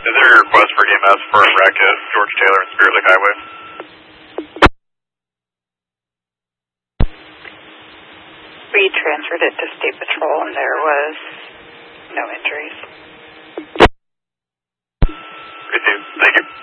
there a request for EMS for a wreck at George Taylor and Spirit Lake Highway? We transferred it to State Patrol and there was no injuries. Good news. Thank you.